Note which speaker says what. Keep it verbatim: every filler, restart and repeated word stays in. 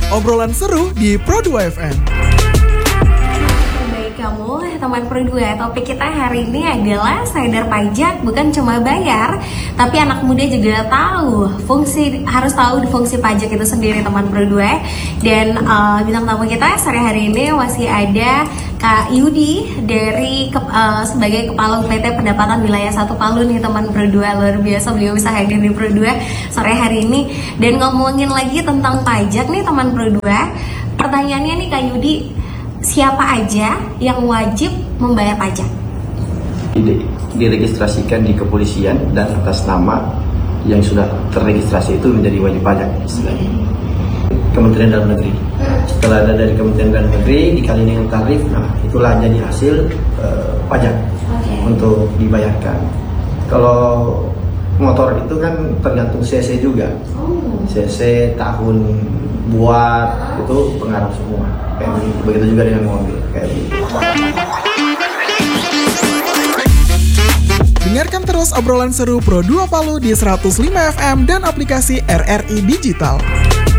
Speaker 1: obrolan seru di Pro dua F M.
Speaker 2: Baik kamu, teman Pro dua, topik kita hari ini adalah sadar pajak bukan cuma bayar, tapi anak muda juga tahu fungsi, harus tahu fungsi pajak itu sendiri, teman Pro dua. Dan uh, bintang tamu kita sore hari ini masih ada Kak Yudi dari ke, uh, sebagai Kepala U P T Pendapatan Wilayah satu Palu nih, teman Pro dua. Luar biasa beliau bisa hadir di Pro dua sore hari ini. Dan ngomongin lagi tentang pajak nih, teman Pro dua. Pertanyaannya nih Kak Yudi, siapa aja yang wajib membayar pajak?
Speaker 3: Diregistrasikan di kepolisian dan atas nama yang sudah terregistrasi itu menjadi wajib pajak istilahnya. Kementerian Dalam Negeri. Setelah ada dari Kementerian Dalam Negeri dikali dengan tarif, nah itulah jadi hasil uh, pajak okay. untuk dibayarkan. Kalau motor itu kan tergantung C C juga, oh. C C, tahun buat itu pengaruh semua. Kayak begitu. Begitu juga dengan mobil kayak begitu.
Speaker 1: Dengarkan terus obrolan seru Pro dua Palu di seratus lima F M dan aplikasi R R I Digital.